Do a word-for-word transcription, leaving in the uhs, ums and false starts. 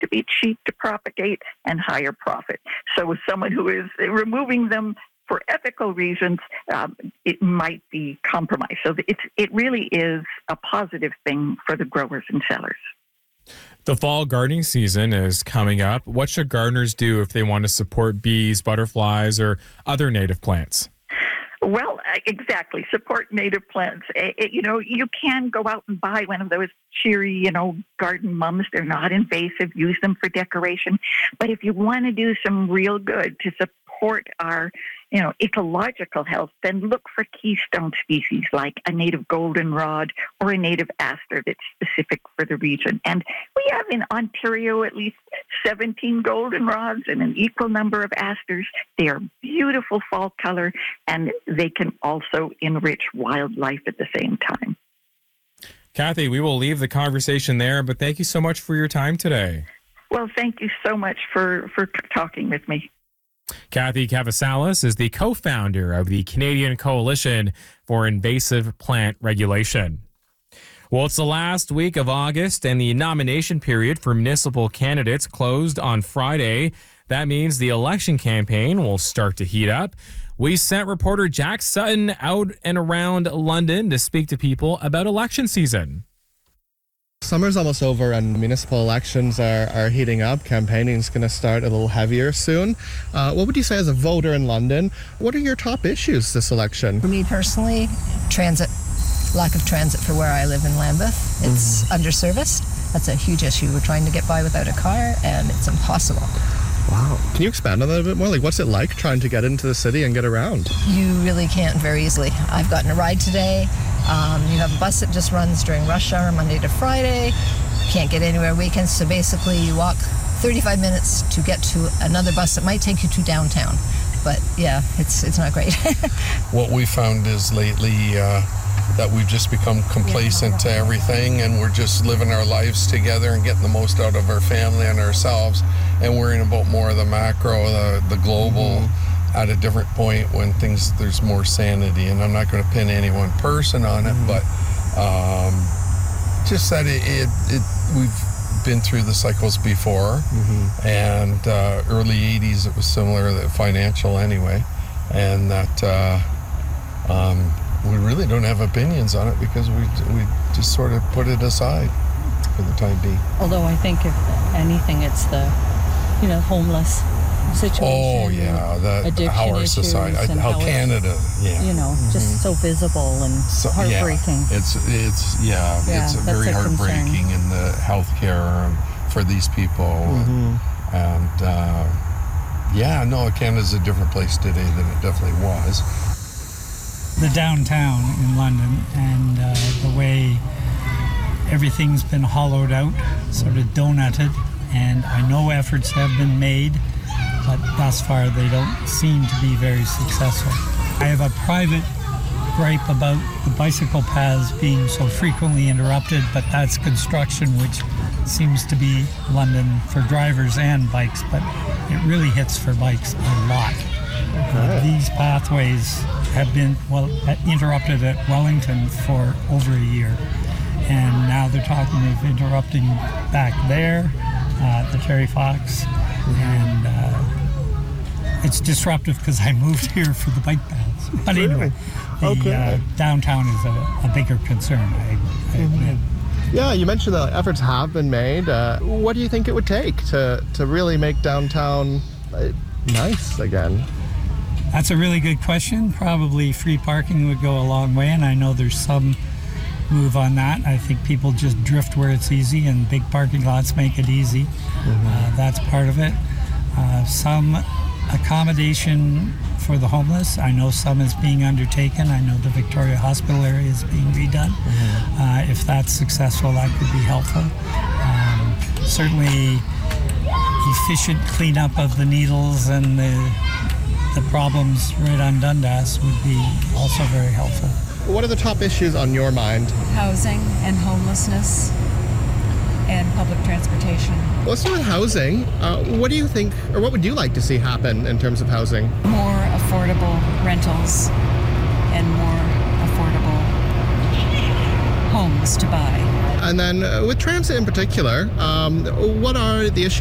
to be cheap to propagate and higher profit. So as someone who is removing them for ethical reasons, um, it might be compromised. So it's, it really is a positive thing for the growers and sellers. The fall gardening season is coming up. What should gardeners do if they want to support bees, butterflies, or other native plants? Well, exactly. Support native plants. It, you know, you can go out and buy one of those cheery, you know, garden mums. They're not invasive. Use them for decoration. But if you want to do some real good to support our, you know, ecological health, then look for keystone species like a native goldenrod or a native aster that's specific for the region. And we have in Ontario at least seventeen goldenrods and an equal number of asters. They are beautiful fall color, and they can also enrich wildlife at the same time. Kathy, we will leave the conversation there, but thank you so much for your time today. Well, thank you so much for, for talking with me. Kathy Kavasalis is the co-founder of the Canadian Coalition for Invasive Plant Regulation. Well, it's the last week of August, and the nomination period for municipal candidates closed on Friday. That means the election campaign will start to heat up. We sent reporter Jack Sutton out and around London to speak to people about election season. Summer's almost over and municipal elections are, are heating up. Campaigning's going to start a little heavier soon. Uh, what would you say as a voter in London? What are your top issues this election? For me personally, transit. Lack of transit for where I live in Lambeth. It's mm-hmm. underserviced. That's a huge issue. We're trying to get by without a car, and it's impossible. Wow. Can you expand on that a bit more? Like, what's it like trying to get into the city and get around? You really can't very easily. I've gotten a ride today. Um, you have a bus that just runs during rush hour Monday to Friday. Can't get anywhere weekends, so basically you walk thirty-five minutes to get to another bus that might take you to downtown. But yeah, it's it's not great. What we found is lately uh, that we've just become complacent to everything, and we're just living our lives together and getting the most out of our family and ourselves, and worrying about more of the macro, the, the global. Mm-hmm. At a different point when things there's more sanity, and I'm not going to pin any one person on it, mm-hmm. but um, just that it, it, it we've been through the cycles before, mm-hmm. and uh, early eighties it was similar, the financial anyway, and that uh, um, we really don't have opinions on it because we we just sort of put it aside for the time being. Although I think if anything, it's the you know homeless situation. Oh yeah, the, how our society, how, how Canada, yeah, you know, mm-hmm. just so visible and so, heartbreaking. Yeah. It's it's yeah, yeah it's very a heartbreaking concern. In the healthcare for these people, mm-hmm. and uh, yeah, no, Canada's a different place today than it definitely was. The downtown in London and uh, the way everything's been hollowed out, sort of donutted, and I know efforts have been made. But thus far, they don't seem to be very successful. I have a private gripe about the bicycle paths being so frequently interrupted, but that's construction, which seems to be London for drivers and bikes, but it really hits for bikes a lot. Okay. Uh, these pathways have been well interrupted at Wellington for over a year, and now they're talking of interrupting back there, uh, the Terry Fox. And uh, it's disruptive because I moved here for the bike paths. But anyway, the okay. uh, downtown is a, a bigger concern, I, I admit. Yeah, you mentioned that efforts have been made. Uh, what do you think it would take to, to really make downtown uh, nice again? That's a really good question. Probably free parking would go a long way, and I know there's some move on that. I think people just drift where it's easy, and big parking lots make it easy. Mm-hmm. Uh, that's part of it. Uh, some accommodation for the homeless. I know some is being undertaken. I know the Victoria Hospital area is being redone. Mm-hmm. Uh, if that's successful, that could be helpful. Um, certainly efficient cleanup of the needles and the, the problems right on Dundas would be also very helpful. What are the top issues on your mind? Housing and homelessness and public transportation. Well, let's start with housing. Uh, what do you think, or what would you like to see happen in terms of housing? More affordable rentals and more affordable homes to buy. And then uh, with transit in particular, um, what are the issues